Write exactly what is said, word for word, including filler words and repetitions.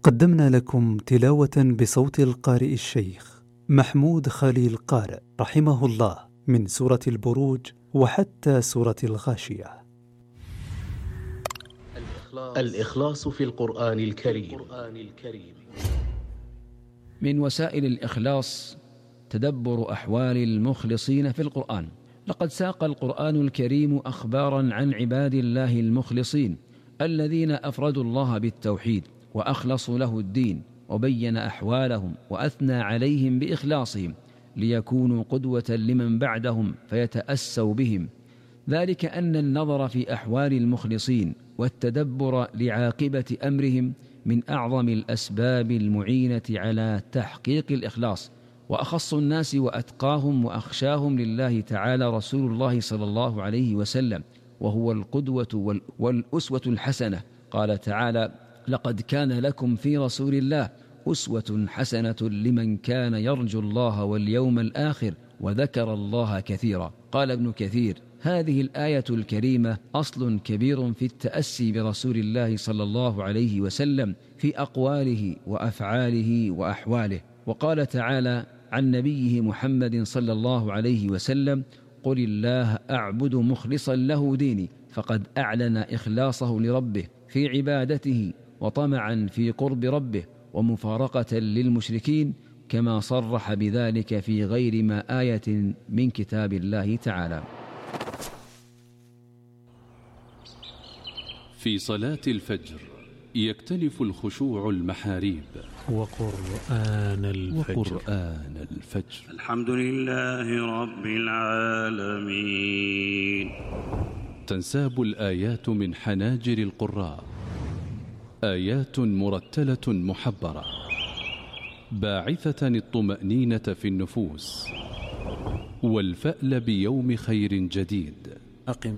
قدمنا لكم تلاوة بصوت القارئ الشيخ محمود خليل قارئ رحمه الله من سورة البروج وحتى سورة الغاشية. الإخلاص في القرآن الكريم. من وسائل الإخلاص تدبر أحوال المخلصين في القرآن. لقد ساق القرآن الكريم أخبارا عن عباد الله المخلصين الذين أفردوا الله بالتوحيد وأخلصوا له الدين، وبين أحوالهم وأثنى عليهم بإخلاصهم ليكونوا قدوة لمن بعدهم فيتأسوا بهم. ذلك أن النظر في أحوال المخلصين والتدبر لعاقبة أمرهم من أعظم الأسباب المعينة على تحقيق الإخلاص. وأخص الناس وأتقاهم وأخشاهم لله تعالى رسول الله صلى الله عليه وسلم، وهو القدوة والأسوة الحسنة. قال تعالى: لقد كان لكم في رسول الله أسوة حسنة لمن كان يرجو الله واليوم الآخر وذكر الله كثيرا. قال ابن كثير: هذه الآية الكريمة أصل كبير في التأسي برسول الله صلى الله عليه وسلم في أقواله وأفعاله وأحواله. وقال تعالى عن نبيه محمد صلى الله عليه وسلم: قل الله أعبد مخلصا له ديني، فقد أعلن إخلاصه لربه في عبادته وطمعا في قرب ربه ومفارقة للمشركين، كما صرح بذلك في غير ما آية من كتاب الله تعالى. في صلاة الفجر يختلف الخشوع المحاريب. وقرآن الفجر, وقرآن الفجر. الحمد لله رب العالمين. تنساب الآيات من حناجر القراء، آيات مرتلة محبرة باعثة الطمأنينة في النفوس والفأل بيوم خير جديد. أقم